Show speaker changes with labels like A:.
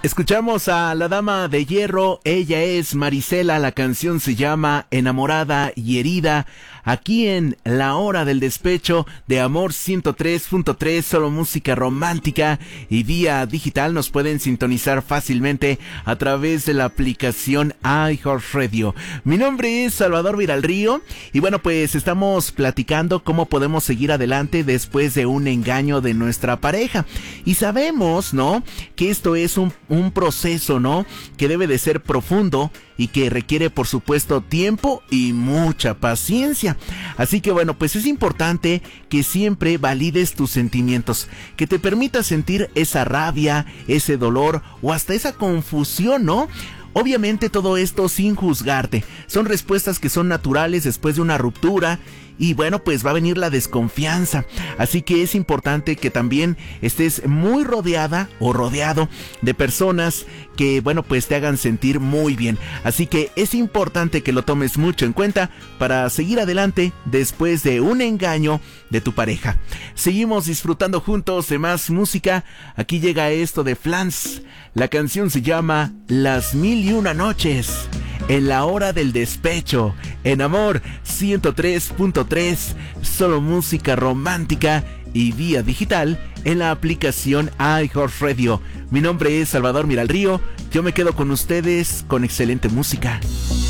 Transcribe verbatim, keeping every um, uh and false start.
A: Escuchamos a la Dama de Hierro, ella es Marisela, la canción se llama Enamorada y Herida, aquí en La Hora del Despecho de Amor ciento tres punto tres, solo música romántica, y vía digital nos pueden sintonizar fácilmente a través de la aplicación iHeartRadio. Mi nombre es Salvador Viralrío y bueno, pues estamos platicando cómo podemos seguir adelante después de un engaño de nuestra pareja, y sabemos, ¿no?, que esto es un un proceso, ¿no?, que debe de ser profundo y que requiere, por supuesto, tiempo y mucha paciencia. Así que bueno, pues es importante que siempre valides tus sentimientos, que te permitas sentir esa rabia, ese dolor o hasta esa confusión, ¿no? Obviamente todo esto sin juzgarte. Son respuestas que son naturales después de una ruptura. Y bueno, pues va a venir la desconfianza. Así que es importante que también estés muy rodeada o rodeado de personas que, bueno, pues te hagan sentir muy bien. Así que es importante que lo tomes mucho en cuenta para seguir adelante después de un engaño de tu pareja. Seguimos disfrutando juntos de más música. Aquí llega esto de Flans. La canción se llama Las Mil y Una Noches. En La Hora del Despecho, en Amor ciento tres punto tres, solo música romántica y vía digital en la aplicación iHeartRadio. Mi nombre es Salvador Miralrío, yo me quedo con ustedes con excelente música.